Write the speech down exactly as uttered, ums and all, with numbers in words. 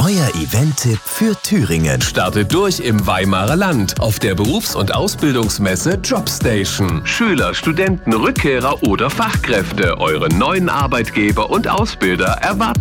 Euer Event-Tipp für Thüringen. Startet durch im Weimarer Land auf der Berufs- und Ausbildungsmesse Jobstation. Schüler, Studenten, Rückkehrer oder Fachkräfte, eure neuen Arbeitgeber und Ausbilder erwarten